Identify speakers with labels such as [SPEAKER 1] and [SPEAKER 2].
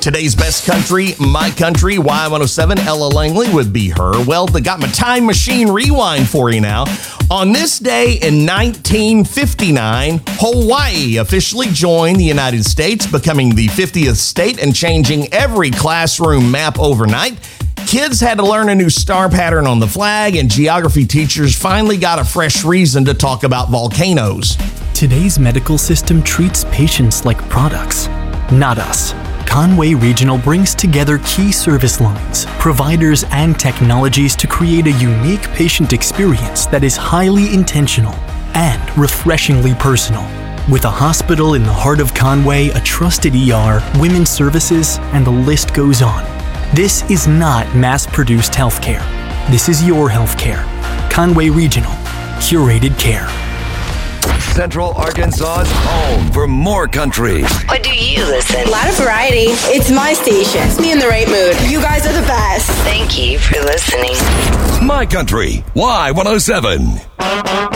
[SPEAKER 1] Today's best country, My Country, Y107, Ella Langley would be her. Well, they got my time machine rewind for you now. On this day in 1959, Hawaii officially joined the United States, becoming the 50th state and changing every classroom map overnight. Kids had to learn a new star pattern on the flag, and geography teachers finally got a fresh reason to talk about volcanoes.
[SPEAKER 2] Today's medical system treats patients like products, not us. Conway Regional brings together key service lines, providers, and technologies to create a unique patient experience that is highly intentional and refreshingly personal. With a hospital in the heart of Conway, a trusted ER, women's services, and the list goes on. This is not mass-produced healthcare. This is your healthcare. Conway Regional. Curated care.
[SPEAKER 3] Central Arkansas's home for more country.
[SPEAKER 4] What do you listen?
[SPEAKER 5] A lot of variety. It's my station. It's me in the right mood. You guys are the best.
[SPEAKER 4] Thank you for listening.
[SPEAKER 3] My Country, Y107.